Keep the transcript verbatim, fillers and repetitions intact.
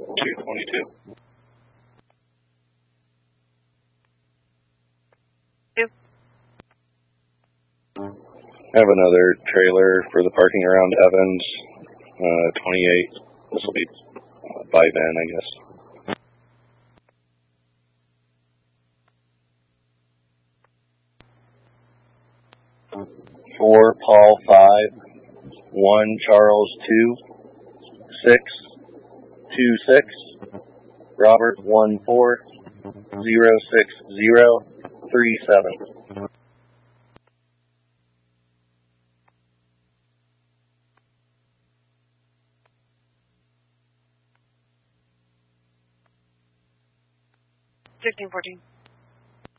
two twenty-two. Two. I have another trailer for the parking around Evans, uh, twenty-eight. This will be uh, by then, I guess. Four, Paul, five, one, Charles, two, six, two, six, Robert, one, four, zero, six, zero, three, seven. Fifteen fourteen.